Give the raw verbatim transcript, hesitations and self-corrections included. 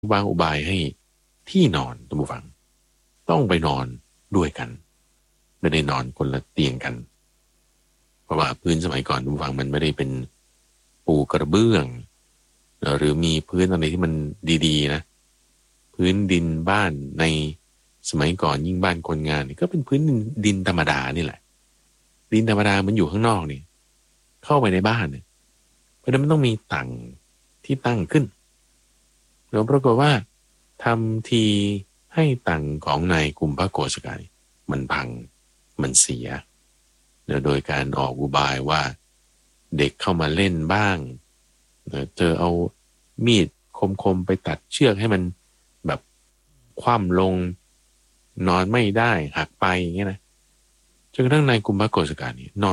วางอุบายให้ที่นอนท่านผู้ฟังต้องไปนอนด้วยกันไม่ได้นอนคนละเตียงกันเพราะว่าพื้นสมัยก่อนท่านผู้ฟังมันไม่ได้เป็นปูกระเบื้องหรือมีพื้นอะไรที่มันดีๆนะพื้นดินบ้านในสมัยก่อนยิ่งบ้านคนงานก็เป็นพื้นดินธรรมดานี่แหละดินธรรมดามันอยู่ข้างนอกนี่เข้าไปในบ้านเนี่ยเพราะฉะนั้นมันต้องมีตั่งที่ตั้งขึ้นแล้วปรากฏว่าทำทีให้ตั่งของนายกุมภโกศกายมันพังมันเสียโดยการออกอุบายว่าเด็กเข้ามาเล่นบ้างเจอเอามีดคมๆไปตัดเชือกให้มันแบบคว่ำลงนอนไม่ได้หักไปอย่างเงี้ยนะจนกระทั่งนายกุมภโกศกายนี่นอน